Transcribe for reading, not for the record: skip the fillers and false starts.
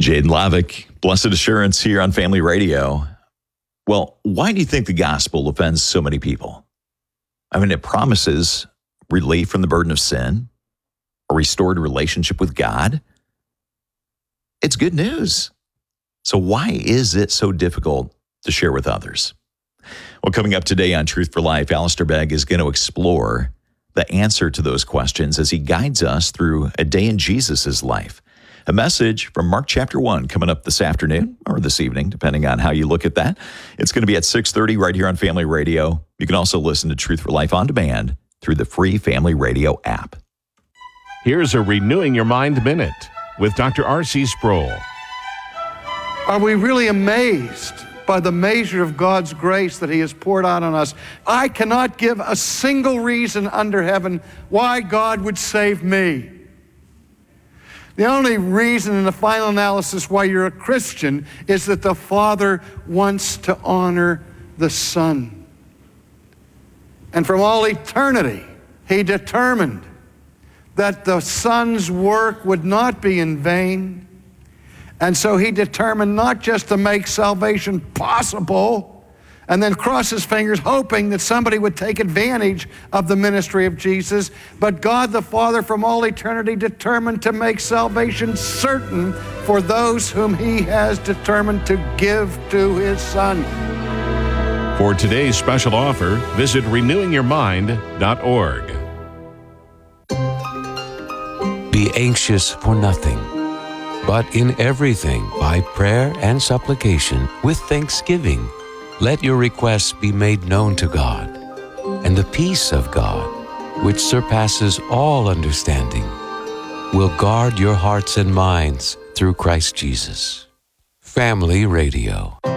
Jaden Lavick, Blessed Assurance here on Family Radio. Well, why do you think the gospel offends so many people? I mean, it promises relief from the burden of sin, a restored relationship with God. It's good news. So why is it so difficult to share with others? Well, coming up today on Truth for Life, Alistair Begg is going to explore the answer to those questions as he guides us through a day in Jesus' life. A message from Mark chapter 1 coming up this afternoon or this evening, depending on how you look at that. It's going to be at 6:30 right here on Family Radio. You can also listen to Truth for Life on demand through the free Family Radio app. Here's a Renewing Your Mind Minute with Dr. R.C. Sproul. Are we really amazed by the measure of God's grace that He has poured out on us? I cannot give a single reason under heaven why God would save me. The only reason in the final analysis why you're a Christian is that the Father wants to honor the Son. And from all eternity, He determined that the Son's work would not be in vain. And so He determined not just to make salvation possible and then cross His fingers hoping that somebody would take advantage of the ministry of Jesus, but God the Father from all eternity determined to make salvation certain for those whom He has determined to give to His Son. For today's special offer, visit renewingyourmind.org. Be anxious for nothing, but in everything by prayer and supplication with thanksgiving. Let your requests be made known to God, and the peace of God, which surpasses all understanding, will guard your hearts and minds through Christ Jesus. Family Radio.